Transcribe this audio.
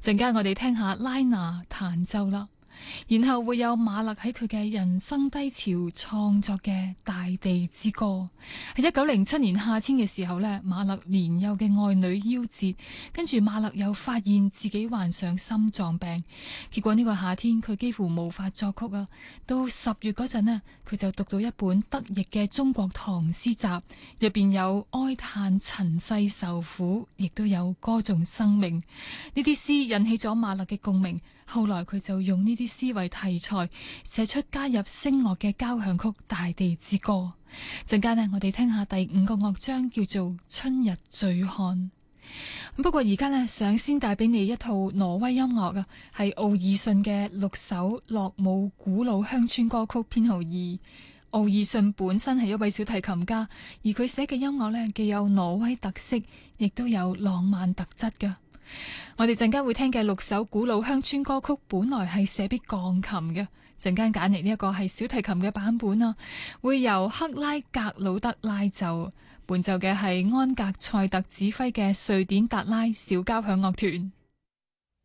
陣間我哋聽下拉娜彈奏啦。然後會有馬勒喺佢嘅人生低潮創作嘅《大地之歌》。喺1907年夏天嘅時候呢，馬勒年幼嘅愛女夭折，跟住馬勒又發現自己患上心臟病，結果呢個夏天佢幾乎無法作曲啊。到10月嗰陣呢，佢就讀到一本德譯嘅中國唐詩集，入邊有哀嘆塵世愁苦，亦都有歌頌生命。呢啲詩引起咗馬勒嘅共鳴。後來佢就用呢啲詩為題材，寫出加入聲樂嘅交響曲《大地之歌》。陣間呢，我哋聽下第5個樂章，叫做《春日醉漢》。不過而家呢，想先帶俾你一套挪威音樂啊，係奧爾遜嘅6首洛姆古老鄉村歌曲編號2。奧爾遜本身係一位小提琴家，而佢寫嘅音樂呢，既有挪威特色，亦都有浪漫特質㗎。我哋陣間會聽嘅6首古老鄉村歌曲，本來係寫俾鋼琴嘅，陣間揀嚟呢一個係小提琴嘅版本啊，會由克拉格魯德拉奏，伴奏嘅係安格塞特指揮嘅瑞典達拉小交響樂團。